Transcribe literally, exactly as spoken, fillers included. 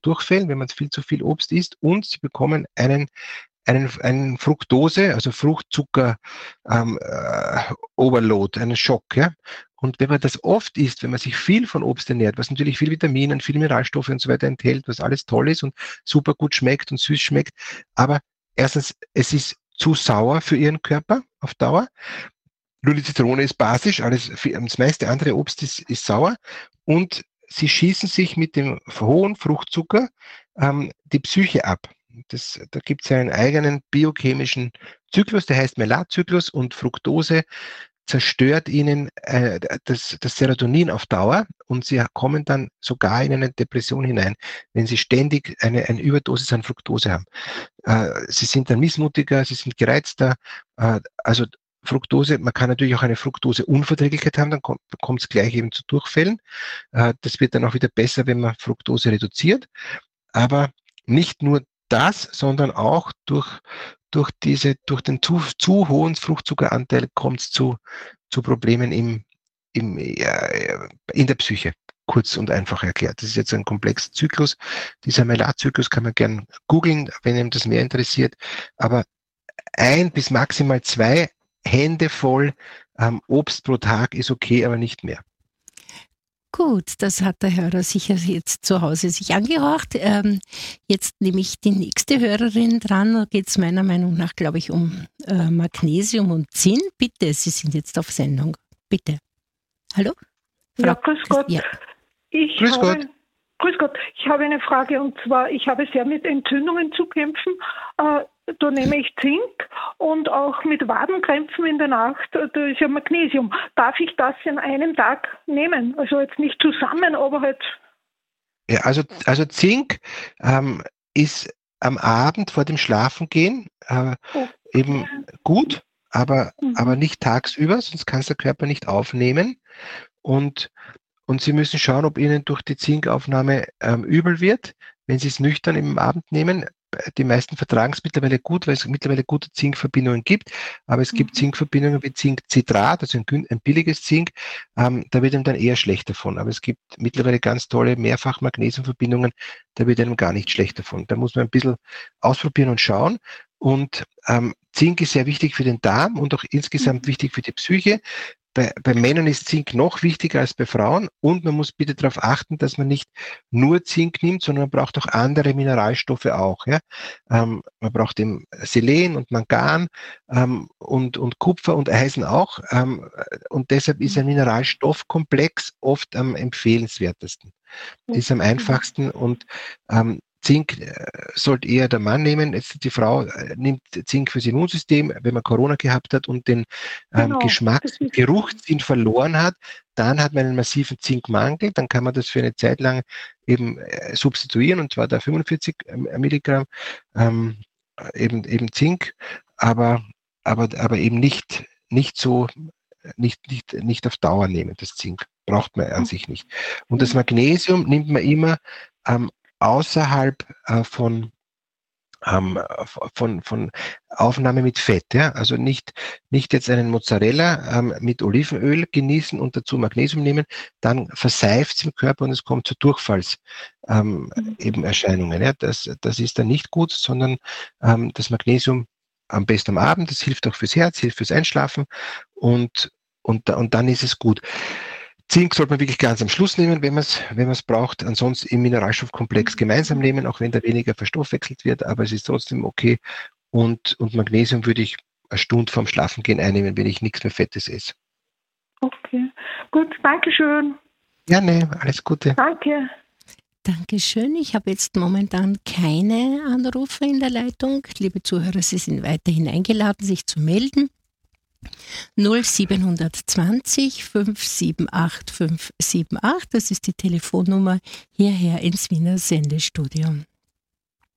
Durchfällen, wenn man viel zu viel Obst isst, und sie bekommen einen einen, einen Fructose, also Fruchtzucker ähm, äh, Overload, einen Schock. Ja? Und wenn man das oft isst, wenn man sich viel von Obst ernährt, was natürlich viel Vitamine und viel Mineralstoffe und so weiter enthält, was alles toll ist und super gut schmeckt und süß schmeckt, aber erstens, es ist zu sauer für ihren Körper auf Dauer. Nur die Zitrone ist basisch, alles, das meiste andere Obst ist, ist sauer, und sie schießen sich mit dem hohen Fruchtzucker ähm, die Psyche ab. Das, da gibt es einen eigenen biochemischen Zyklus, der heißt Maillard-Zyklus, und Fructose zerstört ihnen äh, das, das Serotonin auf Dauer, und sie kommen dann sogar in eine Depression hinein, wenn sie ständig eine, eine Überdosis an Fructose haben. Äh, sie sind dann missmutiger, sie sind gereizter, äh, also Fructose, man kann natürlich auch eine Fructoseunverträglichkeit haben, dann kommt es gleich eben zu Durchfällen. Äh, das wird dann auch wieder besser, wenn man Fructose reduziert, aber nicht nur das, sondern auch durch, durch, diese, durch den zu, zu hohen Fruchtzuckeranteil kommt es zu, zu Problemen im, im, äh, in der Psyche. Kurz und einfach erklärt. Das ist jetzt ein komplexer Zyklus. Dieser Maillard-Zyklus kann man gern googeln, wenn ihm das mehr interessiert. Aber ein bis maximal zwei Hände voll ähm, Obst pro Tag ist okay, aber nicht mehr. Gut, das hat der Hörer sicher jetzt zu Hause sich angehorcht. Ähm, jetzt nehme ich die nächste Hörerin dran. Da geht es meiner Meinung nach, glaube ich, um äh, Magnesium und Zinn. Bitte, Sie sind jetzt auf Sendung. Bitte. Hallo? Frau ja, grüß Gott. Ja. Ich grüß habe, Gott. Grüß Gott. Ich habe eine Frage, und zwar, ich habe sehr mit Entzündungen zu kämpfen. Äh, da nehme ich Zink, und auch mit Wadenkrämpfen in der Nacht, da ist ja Magnesium. Darf ich das an einem Tag nehmen? Also jetzt nicht zusammen, aber halt... Ja, also, also Zink ähm, ist am Abend vor dem Schlafengehen äh, okay. eben gut, aber, mhm. aber nicht tagsüber, sonst kann es der Körper nicht aufnehmen. Und Und Sie müssen schauen, ob Ihnen durch die Zinkaufnahme ähm, übel wird, wenn Sie es nüchtern im Abend nehmen. Die meisten vertragen es mittlerweile gut, weil es mittlerweile gute Zinkverbindungen gibt. Aber es mhm. gibt Zinkverbindungen wie Zinkcitrat, also ein, ein billiges Zink. Ähm, da wird einem dann eher schlecht davon. Aber es gibt mittlerweile ganz tolle Mehrfach-Magnesiumverbindungen. Da wird einem gar nicht schlecht davon. Da muss man ein bisschen ausprobieren und schauen. Und ähm, Zink ist sehr wichtig für den Darm und auch insgesamt mhm. wichtig für die Psyche. Bei, bei Männern ist Zink noch wichtiger als bei Frauen, und man muss bitte darauf achten, dass man nicht nur Zink nimmt, sondern man braucht auch andere Mineralstoffe auch. Ja? Ähm, man braucht eben Selen und Mangan ähm, und, und Kupfer und Eisen auch, ähm, und deshalb ist ein Mineralstoffkomplex oft am empfehlenswertesten. Ist am einfachsten, und ähm, Zink äh, sollte eher der Mann nehmen. Jetzt die Frau äh, nimmt Zink fürs Immunsystem, wenn man Corona gehabt hat und den ähm, genau, Geschmacks- und Geruchssinn verloren hat, dann hat man einen massiven Zinkmangel, dann kann man das für eine Zeit lang eben äh, substituieren, und zwar da fünfundvierzig Milligramm ähm, eben, eben Zink, aber, aber, aber eben nicht, nicht so, nicht, nicht, nicht auf Dauer nehmen, das Zink. Braucht man an sich nicht. Und das Magnesium nimmt man immer ähm, außerhalb äh, von, ähm, von, von Aufnahme mit Fett. Ja? Also nicht, nicht jetzt einen Mozzarella ähm, mit Olivenöl genießen und dazu Magnesium nehmen, dann verseift es im Körper und es kommt zu Durchfalls ähm, mhm. eben Erscheinungen. Ja? Das, das ist dann nicht gut, sondern ähm, das Magnesium am besten am Abend, das hilft auch fürs Herz, hilft fürs Einschlafen, und, und, und dann ist es gut. Zink sollte man wirklich ganz am Schluss nehmen, wenn man es wenn man es braucht. Ansonsten im Mineralstoffkomplex gemeinsam nehmen, auch wenn da weniger verstoffwechselt wird, aber es ist trotzdem okay. Und, und Magnesium würde ich eine Stunde vorm Schlafengehen einnehmen, wenn ich nichts mehr Fettes esse. Okay, gut, danke schön. Ja, ne, alles Gute. Danke. Dankeschön. Ich habe jetzt momentan keine Anrufe in der Leitung. Liebe Zuhörer, Sie sind weiterhin eingeladen, sich zu melden. null sieben zwanzig fünf sieben acht fünf sieben acht, das ist die Telefonnummer hierher ins Wiener Sendestudio.